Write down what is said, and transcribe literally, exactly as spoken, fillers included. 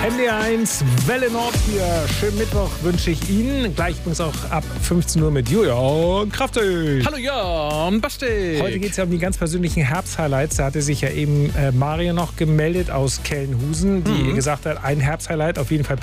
M D eins, Welle Nord hier. Schönen Mittwoch wünsche ich Ihnen. Gleich übrigens auch ab fünfzehn Uhr mit Julian Kraftig. Hallo Jan, Basti. Heute geht es ja um die ganz persönlichen Herbst-Highlights. Da hatte sich ja eben äh, Mario noch gemeldet aus Kellenhusen, die Mhm. gesagt hat, ein Herbst-Highlight auf jeden Fall